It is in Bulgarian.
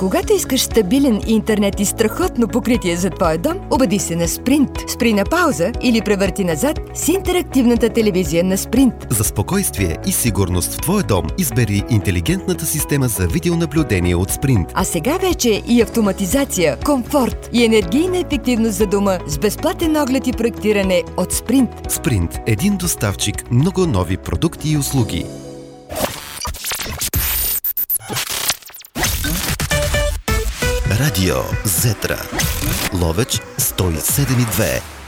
Когато искаш стабилен интернет и страхотно покритие за твоя дом, убеди се на Sprint. Спри на пауза или превърти назад с интерактивната телевизия на Sprint. За спокойствие и сигурност в твоя дом избери интелигентната система за видеонаблюдение от Sprint. А сега вече и автоматизация, комфорт и енергийна ефективност за дома с безплатен оглед и проектиране от Sprint. Sprint – един доставчик, много нови продукти и услуги. Радио Зетра. Ловеч 107,2.